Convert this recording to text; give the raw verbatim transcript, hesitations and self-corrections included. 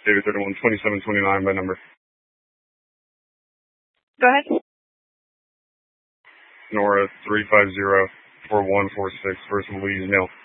David thirty-one, twenty-seven twenty-nine by number. Go ahead. Nora three five zero four one four six, First Louise, Nil.